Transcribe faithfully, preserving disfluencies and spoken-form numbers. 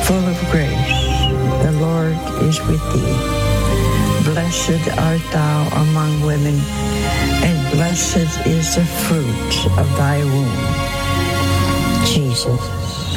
full of grace, the Lord is with thee. Blessed art thou among women, and blessed is the fruit of thy womb, Jesus.